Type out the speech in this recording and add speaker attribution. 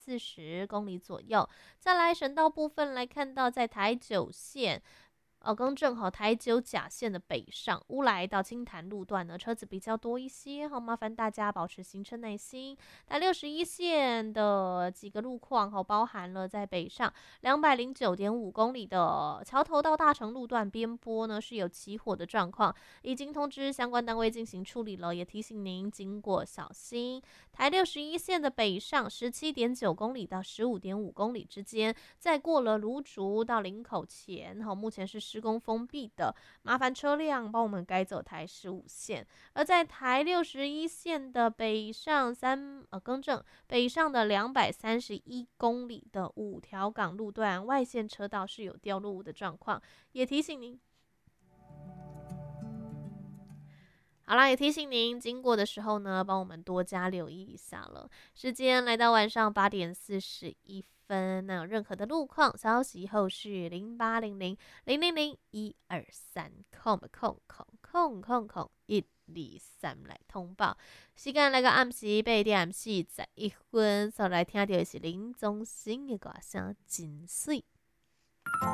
Speaker 1: 40公里左右。再来省道部分来看到，在台九线。更正好，台九甲线的北上乌来到青潭路段呢，车子比较多一些，好，麻烦大家保持行车耐心。台61线的几个路况，好，包含了在北上209.5公里的桥头到大成路段边坡呢是有起火的状况，已经通知相关单位进行处理了，也提醒您经过小心。台61线的北上17.9公里到15.5公里之间，再过了芦竹到林口前，目前是施工封闭的，麻烦车辆帮我们改走台15线。而在台61线的北上北上的231公里的5条港路段外线车道是有掉落物的状况，也提醒您。好啦，也提醒您经过的时候呢，帮我们多加留意一下了。时间来到晚上8点41分，那有任何的路况消息，后续0800-000-123，123来通报。时间来到暗时8点41分，所来听到的是林宗兴的歌声《真水》。